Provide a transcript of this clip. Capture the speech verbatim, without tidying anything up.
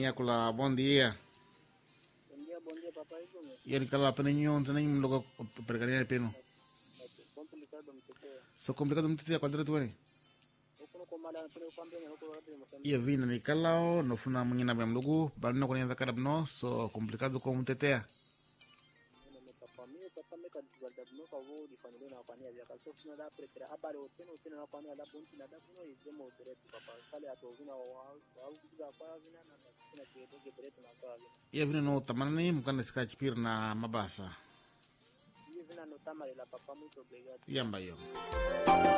kula bom dia. Bom dia, bom dia, papai. E ele cala para nenhum, não tem logo pergaria peno. Complicado me ter. So complicado muito ter quadra tu ni. Huko kwa mara pale kwa mbele huko wapi msema. Ia vina ni kalao no funa mungina bem logo, bado ko nenda kada no, so complicado como tetea. Mimi papa mimi papa meka dizalda no kwa vo di família na kwani ya kaso funa da prepara abale oteno oteno na kwani da ponti na da kuno izemo direct papa kale atovina wa au kuza kwa vina na kuna kidogo direct na kwa. Ia vina no tamani mukana skach pir na mabasa. Ia vina no tamale la papa muito obrigado. Yamba yo.